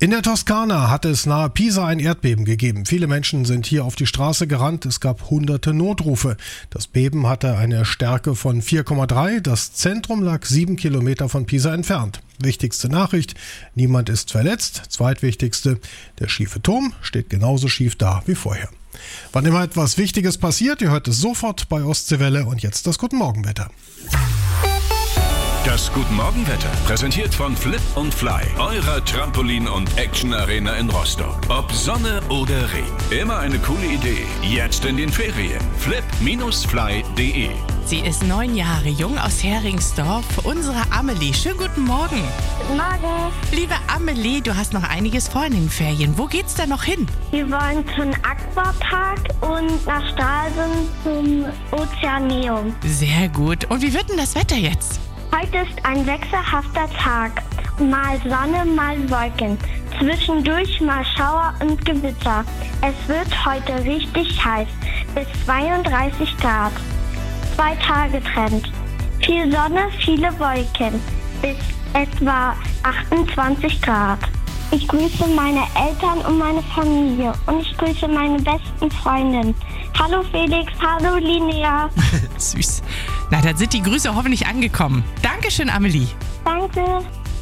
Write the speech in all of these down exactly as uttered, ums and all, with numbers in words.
In der Toskana hat es nahe Pisa ein Erdbeben gegeben. Viele Menschen sind hier auf die Straße gerannt. Es gab hunderte Notrufe. Das Beben hatte eine Stärke von vier Komma drei. Das Zentrum lag sieben Kilometer von Pisa entfernt. Wichtigste Nachricht: Niemand ist verletzt. Zweitwichtigste: Der schiefe Turm steht genauso schief da wie vorher. Wann immer etwas Wichtiges passiert, ihr hört es sofort bei Ostseewelle. Und jetzt das Guten Morgenwetter. Das Guten Morgenwetter, präsentiert von Flip und Fly, eurer Trampolin- und Action-Arena in Rostock. Ob Sonne oder Regen, immer eine coole Idee. Jetzt in den Ferien. flip Bindestrich fly punkt de. Sie ist neun Jahre jung aus Heringsdorf, unsere Amelie. Schönen guten Morgen. Guten Morgen. Liebe Amelie, du hast noch einiges vor in den Ferien. Wo geht's denn noch hin? Wir wollen zum Aquapark und nach Stralsund zum Ozeaneum. Sehr gut. Und wie wird denn das Wetter jetzt? Heute ist ein wechselhafter Tag. Mal Sonne, mal Wolken. Zwischendurch mal Schauer und Gewitter. Es wird heute richtig heiß, bis zweiunddreißig Grad. Zwei Tage Trend. Viel Sonne, viele Wolken, bis etwa achtundzwanzig Grad. Ich grüße meine Eltern und meine Familie und ich grüße meine besten Freundinnen. Hallo Felix, hallo Linnea. Süß. Na, dann sind die Grüße hoffentlich angekommen. Dankeschön, Amelie. Danke.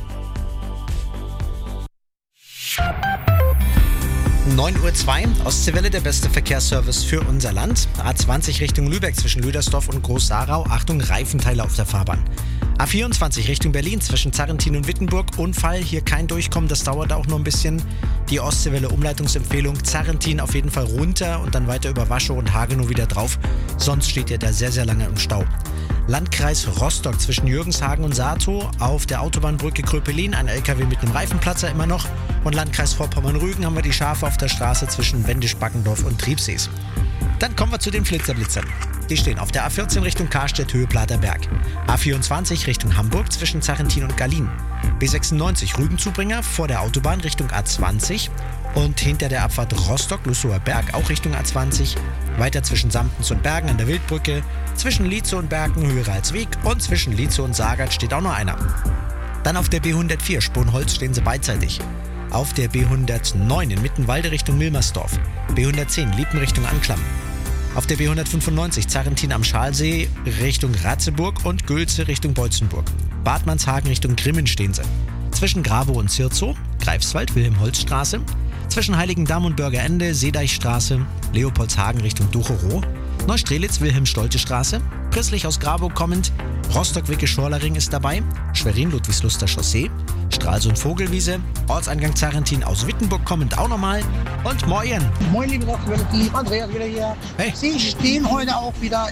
neun Uhr zwei, Ostseewelle, der beste Verkehrsservice für unser Land. A zwanzig Richtung Lübeck zwischen Lüdersdorf und Groß-Sarau. Achtung, Reifenteile auf der Fahrbahn. A vierundzwanzig Richtung Berlin zwischen Zarrentin und Wittenburg. Unfall, hier kein Durchkommen, das dauert auch noch ein bisschen. Die Ostseewelle Umleitungsempfehlung: Zarrentin auf jeden Fall runter und dann weiter über Waschow und Hagenow wieder drauf. Sonst steht ihr da sehr, sehr lange im Stau. Landkreis Rostock zwischen Jürgenshagen und Saatow. Auf der Autobahnbrücke Kröpelin ein L K W mit einem Reifenplatzer immer noch. Und Landkreis Vorpommern-Rügen haben wir die Schafe auf der Straße zwischen Wendisch-Backendorf und Triebsees. Dann kommen wir zu den Flitzerblitzern. Die stehen auf der A vierzehn Richtung Karstedt, Höhe Platerberg. A vierundzwanzig Richtung Hamburg zwischen Zarrentin und Gallien. B sechsundneunzig Rügenzubringer vor der Autobahn Richtung A zwanzig. Und hinter der Abfahrt Rostock-Lüssower Berg auch Richtung A zwanzig. Weiter zwischen Samtens und Bergen an der Wildbrücke. Zwischen Lietzow und Bergen, Höhe Ralsweg. Und zwischen Lietzow und Sagert steht auch noch einer. Dann auf der B hundertvier Sponholz stehen sie beidseitig. Auf der B hundertneun in Mittenwalde Richtung Milmersdorf. B hundertzehn Liepen Richtung Anklam. Auf der B hundertfünfundneunzig Zarrentin am Schalsee Richtung Ratzeburg und Gülze Richtung Beutzenburg. Bad Mannshagen Richtung Grimmen stehen sie. Zwischen Grabow und Zirzow, Greifswald, Wilhelm-Holz-Straße. Zwischen Heiligendamm und Bürgerende, Seedeichstraße, Leopoldshagen Richtung Ducherow. Neustrelitz, Wilhelm-Stolte-Straße. Prisslich aus Grabow kommend, Rostock-Wicke-Schorlering ist dabei. Schwerin-Ludwigsluster Chaussee. Stralsund Vogelwiese, Ortseingang Zarrentin aus Wittenburg kommend auch nochmal. Und Moin. Moin, liebe Team, Andreas wieder hier. Hey. Sie stehen heute auch wieder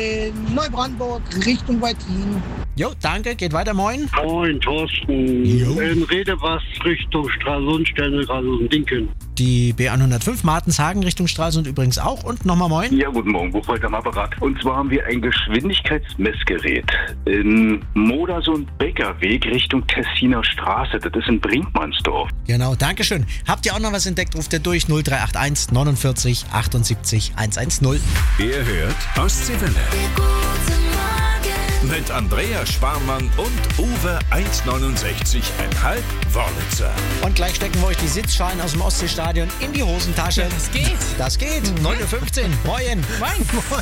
in Neubrandenburg Richtung Wettin. Jo, danke, geht weiter, Moin. Moin, Thorsten. Jo. In Redewast Richtung Stralsund, stellen wir gerade so ein Dinken. Die B hundertfünf Martenshagen Richtung Stralsund übrigens auch. Und nochmal Moin. Ja, guten Morgen, Buchholz am Apparat. Und zwar haben wir ein Geschwindigkeitsmessgerät in Modersund-Beckerweg Richtung Tessiner Straße. Das ist in Brinkmannsdorf. Genau, Dankeschön. Habt ihr auch noch was entdeckt, ruft ihr durch null drei acht eins neunundvierzig achtundsiebzig hundertzehn. Ihr hört Ostseewelle. Mit Andrea Sparmann und Uwe eins neunundsechzig Komma fünf Wörlitzer. Und gleich stecken wir euch die Sitzschalen aus dem Ostseestadion in die Hosentasche. Ja, das geht. Das geht. neun Uhr fünfzehn. Moin. Moin.